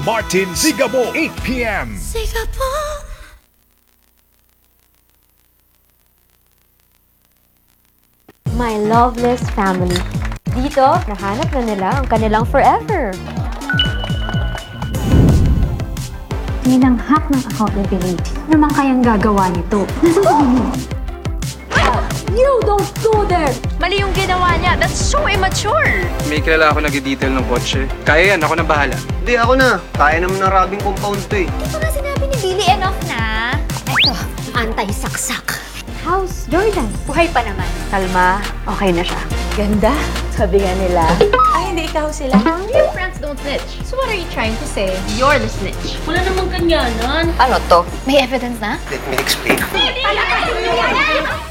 Martin Sigabo, 8 p.m. My loveless family. Dito, nahanap na nila ang kanilang forever. Ninanghak ng accountability. Ano naman kayang gagawa nito? You don't go there! Mali yung ginawa niya. That's so immature. May kilala ako nag-detail ng kotse. Kaya yan, ako na bahala. Hindi, ako na. Kaya naman ng rabing compound to eh. Ito na sinabi ni Billy, enough na. Eto, anti-saksak. How's Jordan? Buhay pa naman. Kalma, okay na siya. Ganda. Sabi nga nila. Ay, hindi ikaw sila. Your friends don't snitch. So what are you trying to say? You're the snitch. Wala namang ganyanan. Ano to? May evidence na? Let me explain.